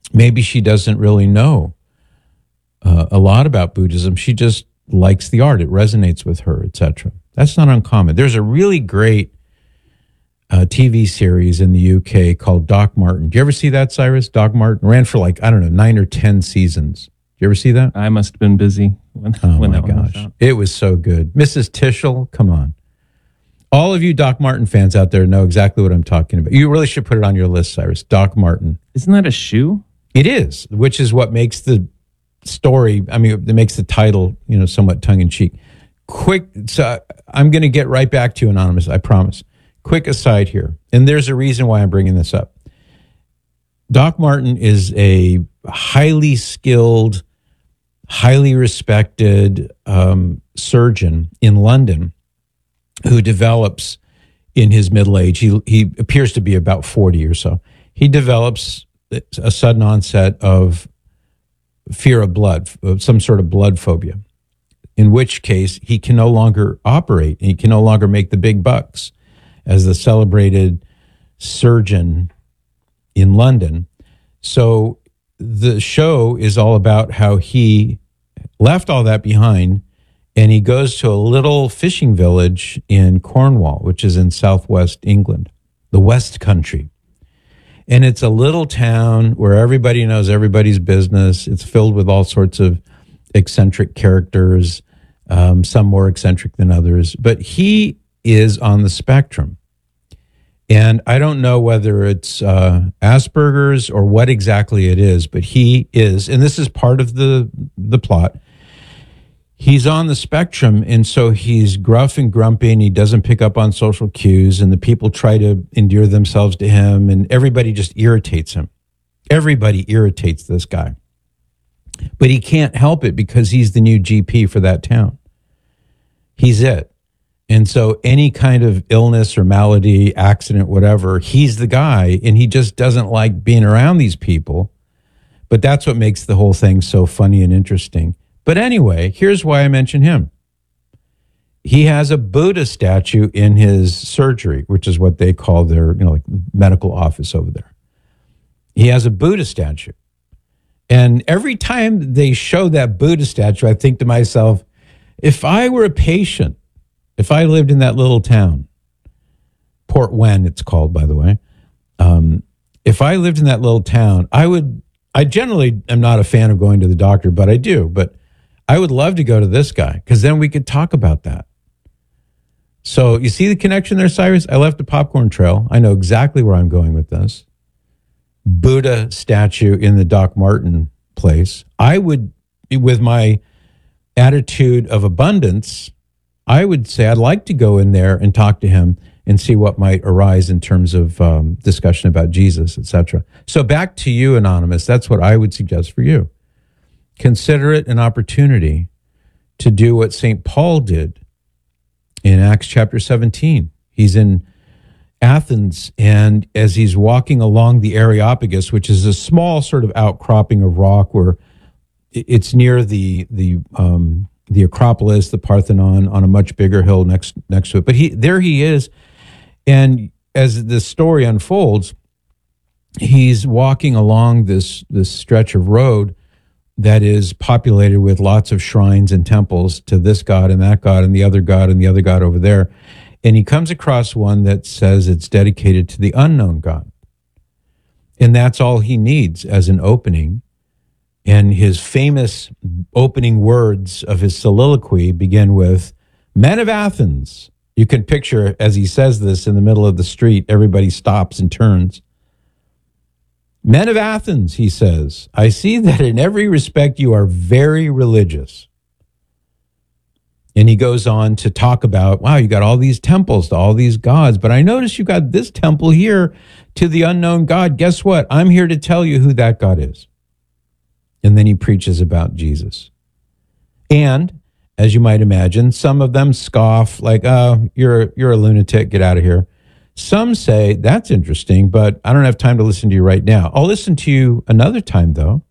Maybe she doesn't really know a lot about Buddhism. She just likes the art. It resonates with her, etc. That's not uncommon. There's a really great TV series in the UK called Doc Martin. Do you ever see that, Cyrus? Doc Martin ran for 9 or 10 seasons. Do you ever see that? I must have been busy when Oh when my that one was gosh. out. It was so good. Mrs. Tischel, come on. All of you Doc Martin fans out there know exactly what I'm talking about. You really should put it on your list, Cyrus. Doc Martin. Isn't that a shoe? It is, which is what makes the story, it makes the title, somewhat tongue-in-cheek. Quick, so I'm going to get right back to you, Anonymous, I promise. Quick aside here, and there's a reason why I'm bringing this up. Doc Martin is a highly skilled, highly respected surgeon in London who develops in his middle age. He appears to be about 40 or so. He develops a sudden onset of fear of blood, of some sort of blood phobia, in which case he can no longer operate. He can no longer make the big bucks as the celebrated surgeon in London. So the show is all about how he left all that behind and he goes to a little fishing village in Cornwall, which is in southwest England, the West Country. And it's a little town where everybody knows everybody's business. It's filled with all sorts of eccentric characters, some more eccentric than others. But he is on the spectrum. And I don't know whether it's Asperger's or what exactly it is, but he is, and this is part of the plot. He's on the spectrum, and so he's gruff and grumpy, and he doesn't pick up on social cues, and the people try to endear themselves to him, and everybody just irritates him. Everybody irritates this guy. But he can't help it because he's the new GP for that town. He's it. And so any kind of illness or malady, accident, whatever, he's the guy, and he just doesn't like being around these people. But that's what makes the whole thing so funny and interesting. But anyway, here's why I mention him. He has a Buddha statue in his surgery, which is what they call their, medical office over there. He has a Buddha statue. And every time they show that Buddha statue, I think to myself, if I were a patient, if I lived in that little town, Port Wen it's called, by the way, if I lived in that little town, I generally am not a fan of going to the doctor, but I do. But I would love to go to this guy because then we could talk about that. So you see the connection there, Cyrus? I left a popcorn trail. I know exactly where I'm going with this. Buddha statue in the Doc Martin place. I would, with my attitude of abundance, I would say I'd like to go in there and talk to him and see what might arise in terms of discussion about Jesus, etc. So back to you, Anonymous. That's what I would suggest for you. Consider it an opportunity to do what St. Paul did in Acts chapter 17. He's in Athens, and as he's walking along the Areopagus, which is a small sort of outcropping of rock where it's near the Acropolis, the Parthenon, on a much bigger hill next to it. But there he is, and as the story unfolds, he's walking along this stretch of road that is populated with lots of shrines and temples to this god and that god and the other god and the other god over there. And he comes across one that says it's dedicated to the unknown God. And that's all he needs as an opening. And his famous opening words of his soliloquy begin with, "Men of Athens." You can picture as he says this in the middle of the street, everybody stops and turns. "Men of Athens," he says, "I see that in every respect you are very religious." And he goes on to talk about, wow, you got all these temples to all these gods, but I notice you got this temple here to the unknown God. Guess what? I'm here to tell you who that God is. And then he preaches about Jesus. And, as you might imagine, some of them scoff, like, oh, you're a lunatic, get out of here. Some say, that's interesting, but I don't have time to listen to you right now. I'll listen to you another time, though.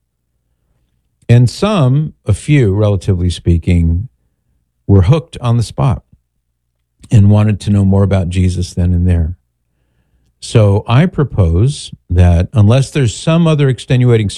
And some, a few, relatively speaking, were hooked on the spot and wanted to know more about Jesus then and there. So I propose that unless there's some other extenuating